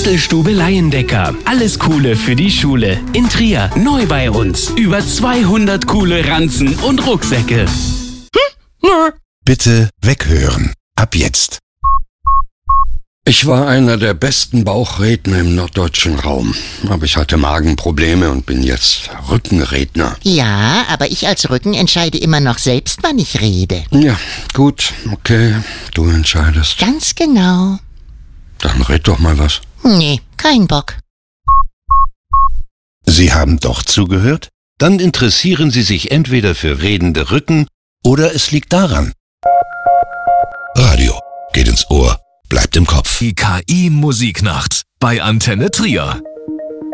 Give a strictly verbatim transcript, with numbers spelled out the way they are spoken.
Bastelstube Laiendecker. Alles Coole für die Schule. In Trier. Neu bei uns. Über zweihundert coole Ranzen und Rucksäcke. Bitte weghören. Ab jetzt. Ich war einer der besten Bauchredner im norddeutschen Raum. Aber ich hatte Magenprobleme und bin jetzt Rückenredner. Ja, aber ich als Rücken entscheide immer noch selbst, wann ich rede. Ja, gut, okay, du entscheidest. Ganz genau. Dann red doch mal was. Nee, kein Bock. Sie haben doch zugehört? Dann interessieren Sie sich entweder für redende Rücken oder es liegt daran. Radio geht ins Ohr, bleibt im Kopf. Die K I-Musiknacht bei Antenne Trier.